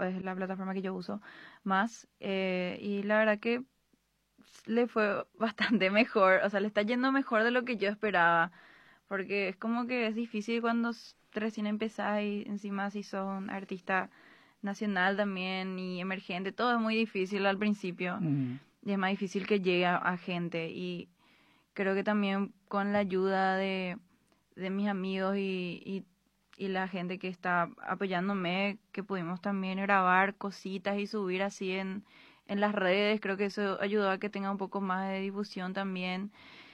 es la plataforma que yo uso más. Y la verdad que le fue bastante mejor, o sea, le está yendo mejor de lo que yo esperaba, porque es como que es difícil cuando recién empezás y encima si sos un artista nacional también y emergente, todo es muy difícil al principio, y es más difícil que llegue a gente, y creo que también con la ayuda de mis amigos y la gente que está apoyándome, que pudimos también grabar cositas y subir así en las redes, creo que eso ayudó a que tenga un poco más de difusión también.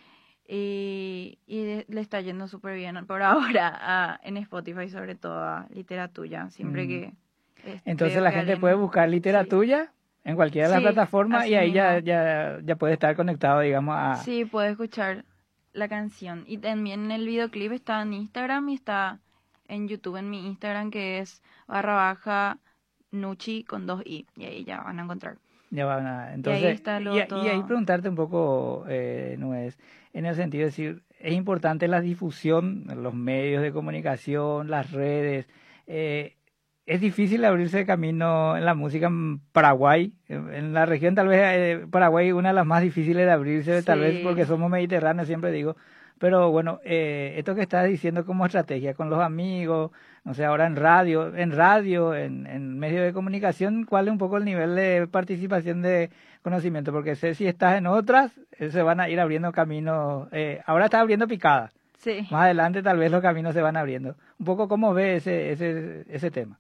Le está yendo súper bien por ahora en Spotify, sobre todo a Literatura. Siempre que Entonces veo la que gente alguien... puede buscar Sí, Literatura en cualquiera de las sí, plataformas así y ahí mismo. ya puede estar conectado, digamos, a... Sí, puede escuchar la canción. Y también el videoclip está en Instagram y está en YouTube en mi Instagram, que es /Nuchi con 2 i. Y ahí ya van a encontrar. Ya va, nada. Y ahí Entonces, está y, luego y ahí todo. preguntarte un poco, Nuez, en el sentido de decir, es importante la difusión, los medios de comunicación, las redes. Es difícil abrirse camino en la música en Paraguay. En la región tal vez Paraguay es una de las más difíciles de abrirse, tal vez porque Sí, somos mediterráneos, siempre digo. Pero bueno, esto que estás diciendo como estrategia con los amigos, no sé, ahora en medios de comunicación, ¿cuál es un poco el nivel de participación de conocimiento? Porque sé si estás en otras, se van a ir abriendo caminos. Ahora estás abriendo picadas. sí. Más adelante tal vez los caminos se van abriendo. Un poco cómo ve ese tema.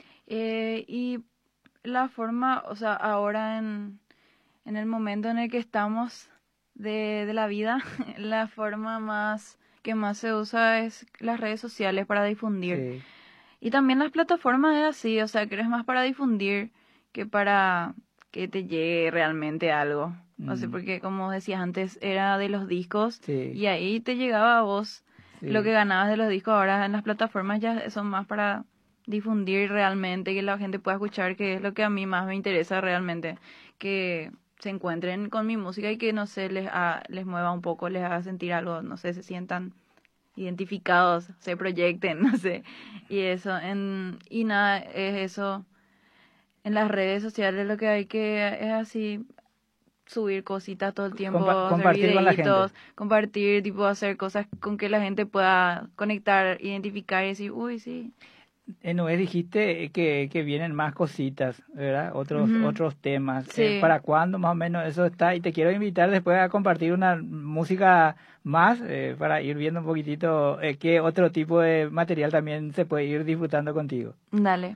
Y la forma, o sea, ahora en el momento en el que estamos de la vida, la forma que más se usa es las redes sociales para difundir. Sí. Y también las plataformas es así, o sea, que es más para difundir que para que te llegue realmente algo. O sea, porque como decías antes, era de los discos Sí, y ahí te llegaba a vos lo que sí. ganabas de los discos. Ahora en las plataformas ya son más para difundir realmente, que la gente pueda escuchar, que es lo que a mí más me interesa realmente, que se encuentren con mi música y que, no sé, les mueva un poco, les haga sentir algo, no sé, se sientan identificados, se proyecten, no sé. Y eso, y nada, es eso. En las redes sociales lo que hay que es así, subir cositas todo el tiempo, hacer Compartir con la gente. videitos, compartir, tipo hacer cosas con que la gente pueda conectar, identificar y decir, uy, sí. Noé, dijiste que vienen más cositas, ¿verdad? Ujú. Otros temas. Sí, ¿Para cuándo más o menos eso está? Y te quiero invitar después a compartir una música más para ir viendo un poquitito qué otro tipo de material también se puede ir disfrutando contigo. dale.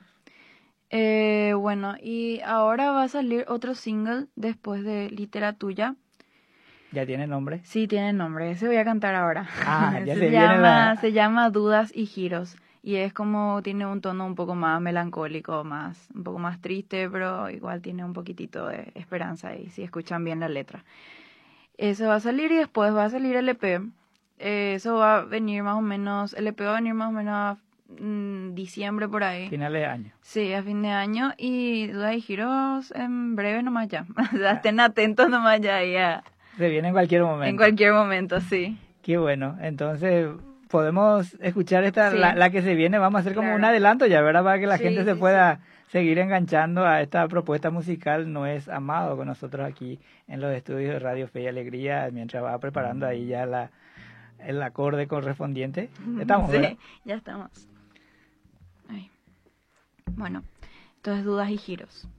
Bueno, y ahora va a salir otro single después de Literatura. ¿Ya tiene nombre? Sí, tiene nombre, ese voy a cantar ahora. Ah, ya se viene la... Se llama Dudas y Giros. Y es como, tiene un tono un poco más melancólico, un poco más triste, pero igual tiene un poquitito de esperanza ahí, si escuchan bien la letra. Eso va a salir y después va a salir el EP. Eso va a venir más o menos, el EP va a venir más o menos a diciembre por ahí. Finales de año. Sí, a fin de año. Y Dudas y Giros en breve nomás ya. O sea, Ah, estén atentos nomás ya, ya. se viene en cualquier En momento. cualquier momento, sí. Qué bueno. Entonces, podemos escuchar Sí, la que se viene. Vamos a hacer como un claro. adelanto ya, ¿verdad? Para que la gente Sí, se sí, sí. pueda seguir enganchando a esta propuesta musical. No es Amado con nosotros aquí en los estudios de Radio Fe y Alegría, mientras va preparando ahí ya el acorde correspondiente. Estamos, ¿verdad? Sí, ya estamos. Ay. Bueno, entonces Dudas y Giros.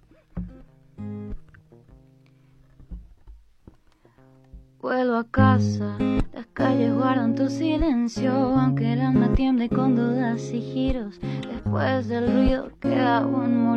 Vuelvo a casa, las calles guardan tu silencio, aunque el alma tiemble con dudas y giros. Después del ruido queda un muro.